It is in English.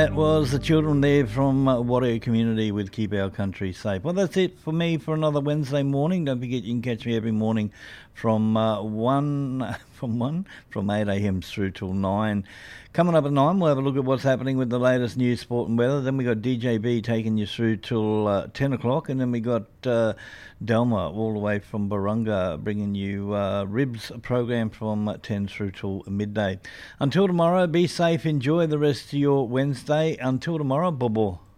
That was the children there from Warrior Community with Keep Our Country Safe. Well, that's it for me for another Wednesday morning. Don't forget you can catch me every morning from 8 a.m. through till 9. Coming up at 9, we'll have a look at what's happening with the latest news, sport and weather. Then we got DJB taking you through till 10 o'clock. And then we got Delma all the way from Barunga bringing you Ribs program from 10 through till midday. Until tomorrow, be safe. Enjoy the rest of your Wednesday. Until tomorrow, Bobo.